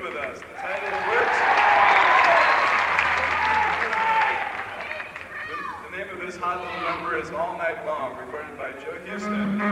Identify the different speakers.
Speaker 1: with us. The title works. The name of this hot little number is All Night Long, recorded by Joe Houston.